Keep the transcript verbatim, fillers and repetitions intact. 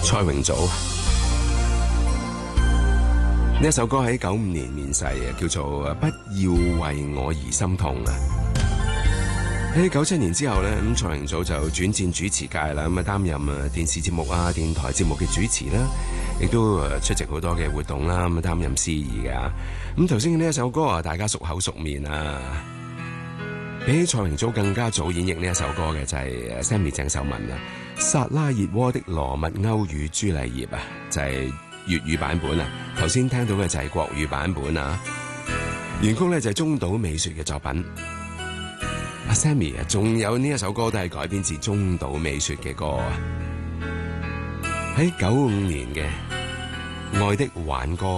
蔡榮祖呢一首歌喺九五年面世嘅，叫做《不要為我而心痛》啊。喺九七年之後咧，咁蔡榮祖就轉戰主持界啦，咁啊擔任啊電視節目啊、電台節目嘅主持啦，亦都誒出席好多嘅活動啦，咁啊擔任司儀嘅。咁頭先呢一首歌啊，大家熟口熟面啊。比起蔡榮祖更加早演繹呢一首歌嘅就係 Sammy 鄭秀文啊，《薩拉熱窩的羅密歐與朱麗葉》啊，就係粵語版本啊。頭先聽到嘅就係國語版本啊。原曲咧就係中島美雪嘅作品。阿 Sammy 啊，仲有呢一首歌都係改編自中島美雪嘅歌啊。喺九五年嘅《愛的挽歌》。